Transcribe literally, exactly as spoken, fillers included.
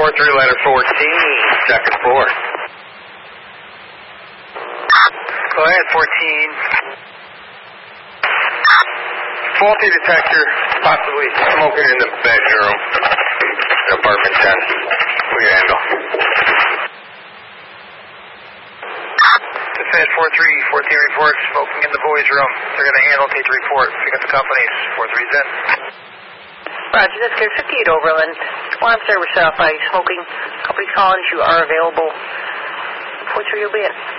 four three, letter fourteen, second floor. Go ahead, fourteen. Faulty detector, possibly smoking in the bedroom. Apartment ten. We can handle. Defend four three, fourteen reports, smoking in the boys' room. They're going to handle, take the report. Pick up the companies. four three's in. Roger, that's good. fifty-eight Overland. One up there with South by smoking. Company's calling. You are available. four three will be it.